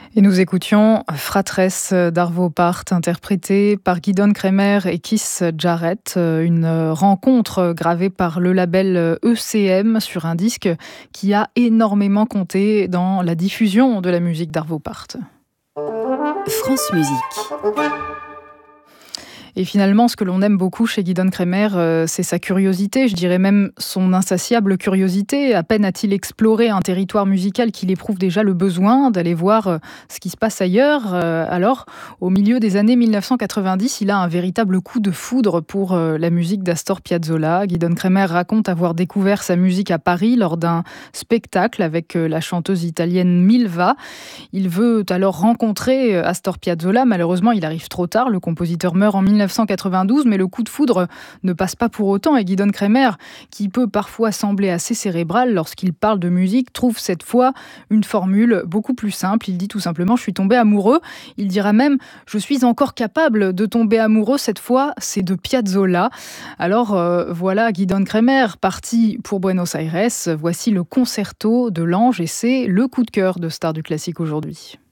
Et nous écoutions Fratress d'Arvo Pärt, interprétée par Gidon Kremer et Keith Jarrett, une rencontre gravée par le label ECM sur un disque qui a énormément compté dans la diffusion de la musique d'Arvo Pärt. France Musique. Et finalement, ce que l'on aime beaucoup chez Gidon Kremer, c'est sa curiosité, je dirais même son insatiable curiosité. À peine a-t-il exploré un territoire musical qu'il éprouve déjà le besoin d'aller voir ce qui se passe ailleurs. Alors, au milieu des années 1990, il a un véritable coup de foudre pour la musique d'Astor Piazzolla. Gidon Kremer raconte avoir découvert sa musique à Paris lors d'un spectacle avec la chanteuse italienne Milva. Il veut alors rencontrer Astor Piazzolla. Malheureusement, il arrive trop tard. Le compositeur meurt en 1992, mais le coup de foudre ne passe pas pour autant. Et Gidon Kremer, qui peut parfois sembler assez cérébral lorsqu'il parle de musique, trouve cette fois une formule beaucoup plus simple. Il dit tout simplement « je suis tombé amoureux ». Il dira même « je suis encore capable de tomber amoureux, cette fois, c'est de Piazzolla ». Alors voilà Gidon Kremer, parti pour Buenos Aires. Voici le concerto de l'Ange et c'est le coup de cœur de Stars du classique aujourd'hui.